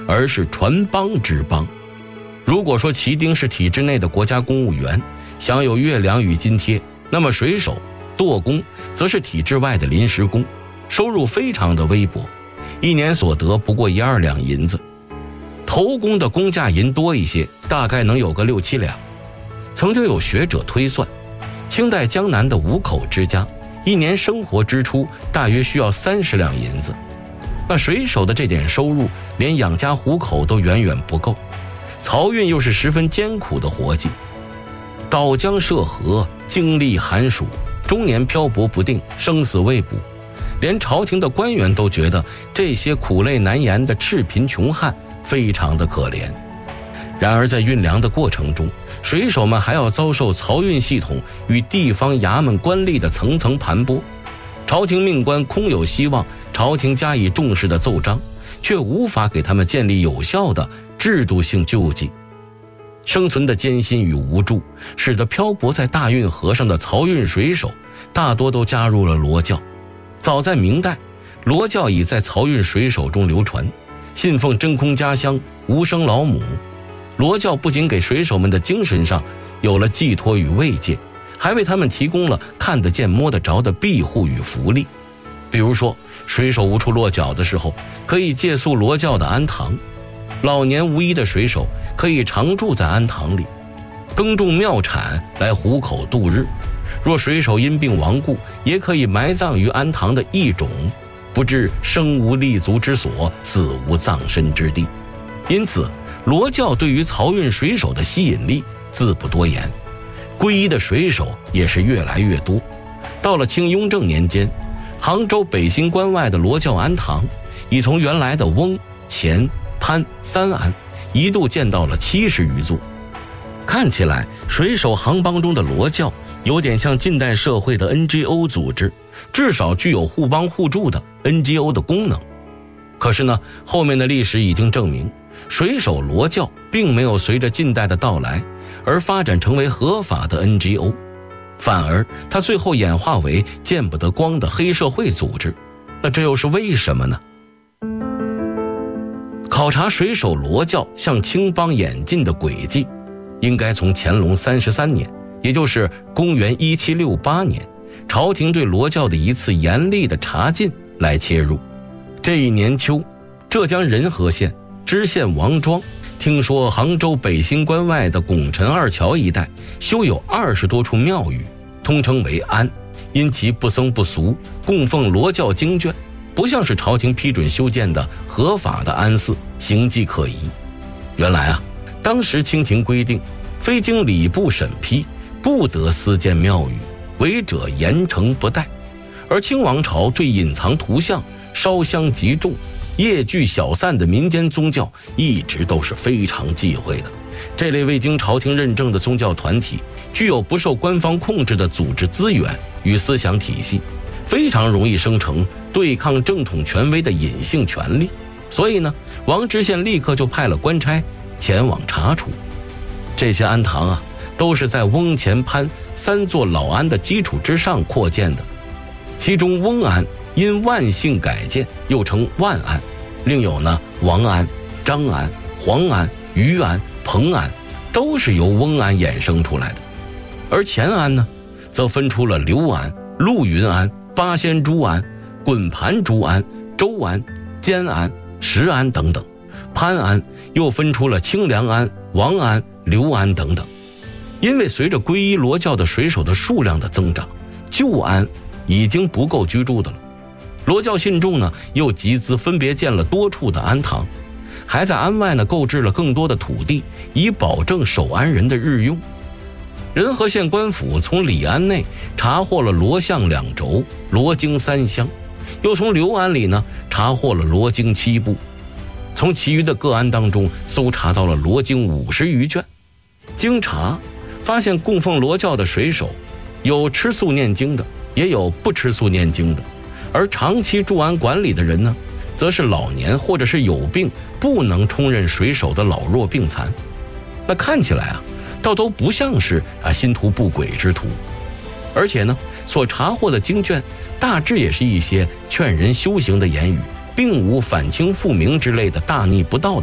而是传邦之邦。如果说旗丁是体制内的国家公务员，享有月粮与津贴，那么水手、舵工则是体制外的临时工，收入非常的微薄，一年所得不过1-2两银子。头工的工价银多一些，大概能有个6-7两。曾经有学者推算，清代江南的5口之家一年生活支出大约需要30两银子，那水手的这点收入连养家糊口都远远不够，漕运又是十分艰苦的活计，倒江涉河，经历寒暑，终年漂泊不定，生死未卜，连朝廷的官员都觉得这些苦累难言的赤贫穷汉非常的可怜。然而在运粮的过程中，水手们还要遭受漕运系统与地方衙门官吏的层层盘剥，朝廷命官空有希望朝廷加以重视的奏章，却无法给他们建立有效的制度性救济。生存的艰辛与无助，使得漂泊在大运河上的漕运水手大多都加入了罗教。早在明代，罗教已在漕运水手中流传，信奉真空家乡，无生老母。罗教不仅给水手们的精神上有了寄托与慰藉，还为他们提供了看得见摸得着的庇护与福利。比如说，水手无处落脚的时候，可以借宿罗教的安堂；老年无依的水手可以常住在安堂里，耕种庙产来糊口度日。若水手因病亡故，也可以埋葬于安堂的义冢，不致生无立足之所，死无葬身之地。因此，罗教对于漕运水手的吸引力自不多言，皈依的水手也是越来越多。到了清雍正年间，杭州北新关外的罗教安堂已从原来的翁、钱、潘3安一度建到了70余座。看起来水手行帮中的罗教有点像近代社会的 NGO 组织，至少具有互帮互助的 NGO 的功能。可是呢，后面的历史已经证明，水手罗教并没有随着近代的到来而发展成为合法的 NGO， 反而它最后演化为见不得光的黑社会组织。那这又是为什么呢？考察水手罗教向青帮演进的轨迹，应该从乾隆33年，也就是公元1768年，朝廷对罗教的一次严厉的查禁来切入。这一年秋，浙江仁和县知县王庄听说杭州北新关外的拱辰二桥一带修有20多处庙宇，通称为庵，因其不僧不俗，供奉罗教经卷，不像是朝廷批准修建的合法的庵寺，形迹可疑。原来啊，当时清廷规定，非经礼部审批，不得私建庙宇，违者严惩不贷。而清王朝对隐藏图像、烧香极重、业具小散的民间宗教一直都是非常忌讳的。这类未经朝廷认证的宗教团体，具有不受官方控制的组织资源与思想体系，非常容易生成对抗正统权威的隐性权力。所以呢，王知县立刻就派了官差前往查处。这些庵堂啊，都是在翁、钱、潘3座老庵的基础之上扩建的。其中翁庵因万姓改建，又称万庵，另有呢王庵、张庵、黄庵、余庵、彭庵，都是由翁庵衍生出来的。而钱庵呢，则分出了刘庵、陆云庵、八仙珠庵、滚盘珠庵、周庵、监庵、石庵等等。潘庵又分出了清凉庵、王庵、刘庵等等。因为随着皈依罗教的水手的数量的增长，旧庵已经不够居住的了。罗教信众呢，又集资分别建了多处的庵堂，还在庵外呢购置了更多的土地，以保证守庵人的日用。仁和县官府从李庵内查获了罗像2轴、罗经3箱，又从刘庵里呢查获了罗经7部，从其余的各庵当中搜查到了罗经50余卷。经查发现，供奉罗教的水手有吃素念经的，也有不吃素念经的，而长期驻庵管理的人呢，则是老年或者是有病不能充任水手的老弱病残。那看起来啊，倒都不像是心图不轨之徒。而且呢，所查获的经卷大致也是一些劝人修行的言语，并无反清复明之类的大逆不道的